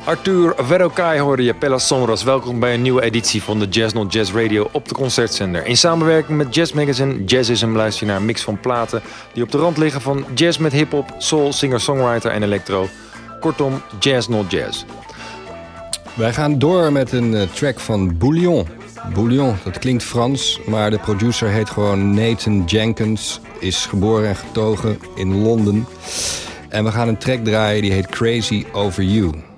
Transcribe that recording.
Arthur Verocai hoorde je, Pelas Sombras. Welkom bij een nieuwe editie van de Jazz Not Jazz Radio op de Concertzender. In samenwerking met Jazz Magazine Jazzism luister je naar een mix van platen die op de rand liggen van jazz met hip-hop, soul, singer-songwriter en electro. Kortom, Jazz Not Jazz. Wij gaan door met een track van Bouillon. Bouillon, dat klinkt Frans, maar de producer heet gewoon Nathan Jenkins. Is geboren en getogen in Londen. En we gaan een track draaien die heet Crazy Over You.